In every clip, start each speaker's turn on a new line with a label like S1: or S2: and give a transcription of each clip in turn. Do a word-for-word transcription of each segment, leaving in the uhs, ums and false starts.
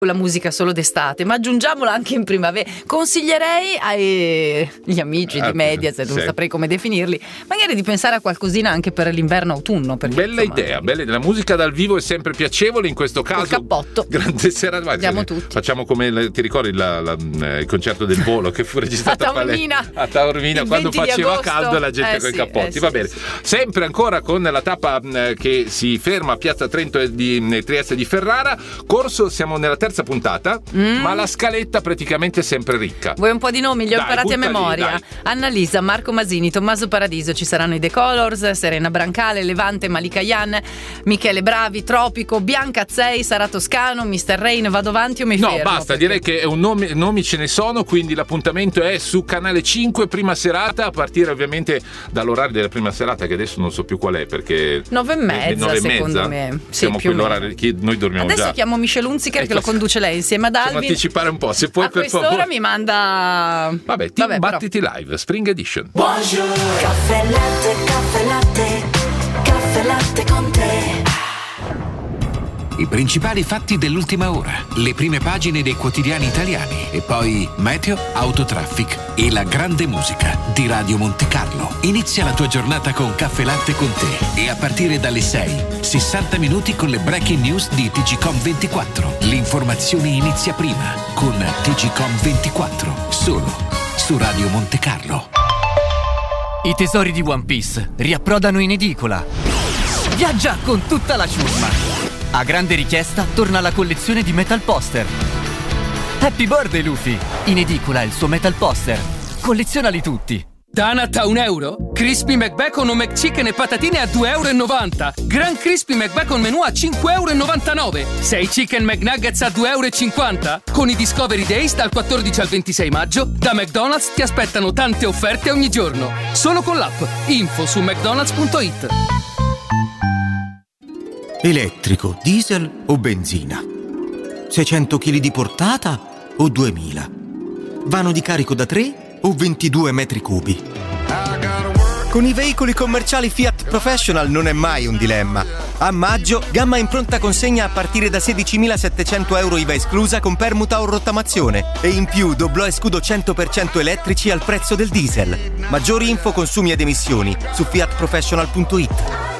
S1: la musica solo d'estate, ma aggiungiamola anche in primavera. Consiglierei agli amici di Mediaset, non sì. saprei come definirli, magari di pensare a qualcosina anche per l'inverno-autunno. Perché,
S2: bella insomma, idea, bella idea. La musica dal vivo è sempre piacevole, in questo caso.
S1: Il cappotto.
S2: Grande serata.
S1: Andiamo tutti.
S2: Facciamo come, ti ricordi la, la, il concerto del volo che fu registrato
S1: a Taormina,
S2: a Taormina quando faceva caldo la gente
S1: eh
S2: con
S1: sì,
S2: i cappotti.
S1: Eh sì,
S2: Va bene.
S1: sì.
S2: Sempre ancora con la tappa eh, che si ferma a Piazza Trento di Trieste di Ferrara. Corso, siamo nella terza puntata. Mm. Ma la scaletta praticamente è sempre ricca.
S1: Vuoi un po' di nomi? Li ho
S2: dai,
S1: imparati a memoria.
S2: Lì,
S1: Annalisa, Marco Masini, Tommaso Paradiso, ci saranno i The Colors, Serena Brancale, Levante, Malika Yan, Michele Bravi, Tropico, Bianca Azzei, Sara Toscano, mister Rain. Vado avanti o mi
S2: no,
S1: fermo?
S2: No, basta,
S1: perché...
S2: direi che un nome, nomi ce ne sono, quindi l'appuntamento è su Canale cinque, prima serata, a partire ovviamente dall'orario della prima serata, che adesso non so più qual è, perché
S1: nove e mezza,
S2: nove e
S1: secondo
S2: mezza.
S1: me.
S2: Siamo
S1: sì, più
S2: quell'orario che noi dormiamo
S1: adesso
S2: già.
S1: Adesso chiamo Michelle Hunziker, che lo conduce lei insieme ad Alvin.
S2: Anticipare un po', se puoi,
S1: a
S2: per
S1: quest'ora
S2: favore.
S1: mi manda.
S2: Vabbè, Team Battiti però. Live Spring Edition.
S3: Buongiorno. Caffè latte, caffè latte, caffè latte con te.
S4: I principali fatti dell'ultima ora, le prime pagine dei quotidiani italiani e poi meteo, autotraffic e la grande musica di Radio Monte Carlo. Inizia la tua giornata con Caffè Latte con te e a partire dalle sei, sessanta minuti con le breaking news di T G Com ventiquattro. L'informazione inizia prima con T G Com ventiquattro, solo su Radio Monte Carlo.
S5: I tesori di One Piece riapprodano in edicola. Viaggia con tutta la ciurma. A grande richiesta torna la collezione di Metal Poster. Happy birthday Luffy! In edicola il suo Metal Poster. Collezionali tutti.
S6: Donut a un euro? Crispy McBacon o McChicken e patatine a due e novanta euro. Grand Crispy McBacon menù a cinque e novantanove euro. sei Chicken McNuggets a due e cinquanta euro. Con i Discovery Days dal quattordici al ventisei maggio, da McDonald's ti aspettano tante offerte ogni giorno. Solo con l'app. Info su mcdonalds punto it.
S7: Elettrico, diesel o benzina? seicento chili di portata o duemila? Vano di carico da tre o ventidue metri cubi? Con i veicoli commerciali Fiat Professional non è mai un dilemma. A maggio, gamma in pronta consegna a partire da sedicimilasettecento euro I V A esclusa con permuta o rottamazione. E in più doblò e scudo cento per cento elettrici al prezzo del diesel. Maggiori info, consumi ed emissioni su fiat professional punto it.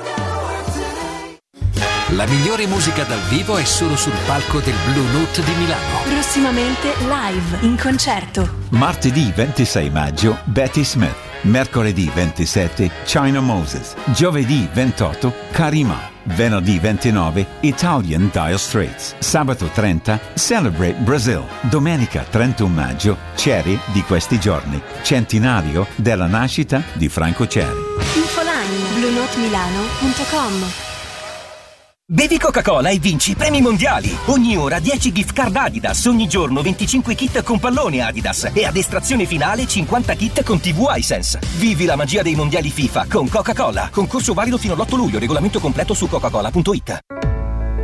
S4: La migliore musica dal vivo è solo sul palco del Blue Note di Milano.
S8: Prossimamente live, in concerto.
S9: Martedì ventisei maggio Betty Smith. Mercoledì ventisette China Moses. Giovedì ventotto Karima. Venerdì ventinove Italian Dire Straits. Sabato trenta Celebrate Brazil. Domenica trentuno maggio Cherry di questi giorni. Centenario della nascita di Franco Cherry.
S8: Infoline blue note milano punto com.
S10: Bevi Coca-Cola e vinci premi mondiali. Ogni ora dieci gift card Adidas, ogni giorno venticinque kit con pallone Adidas e ad estrazione finale cinquanta kit con tivù iSense. Vivi la magia dei mondiali FIFA con Coca-Cola. Concorso valido fino all'otto luglio, regolamento completo su coca cola punto it.